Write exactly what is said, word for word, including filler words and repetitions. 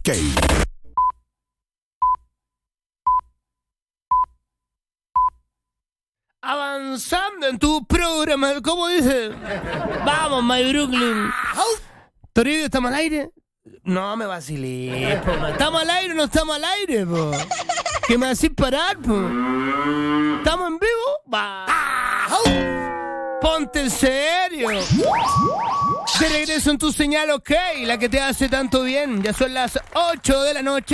ok. Avanzando en tu programa, ¿cómo dice? Vamos, my Brooklyn. Toribio, ¿estamos al aire? No me vacilé, po. ¿Estamos al aire o no estamos al aire, po? ¿Qué me hacís parar, po? ¿Estamos en vivo? Va. Ponte en serio. De regreso en tu señal, ok, la que te hace tanto bien. Ya son las ocho de la noche.